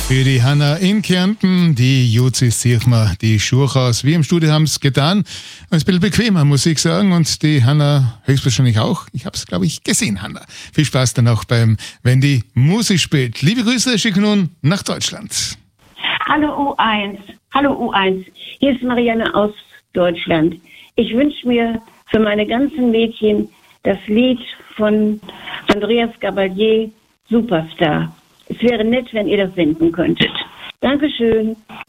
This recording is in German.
Für die Hanna in Kärnten, die Juzis zieht mir die Schuhe aus. Wir im Studio haben es getan. Ein bisschen bequemer, muss ich sagen. Und die Hanna höchstwahrscheinlich auch. Ich habe es, glaube ich, gesehen, Hanna. Viel Spaß dann auch wenn die Musik spielt. Liebe Grüße, schicke nun nach Deutschland. Hallo U1. Hallo U1. Hier ist Marianne aus Deutschland. Ich wünsche mir für meine ganzen Mädchen das Lied von Andreas Gabalier, Superstar. Es wäre nett, wenn ihr das senden könntet. Dankeschön.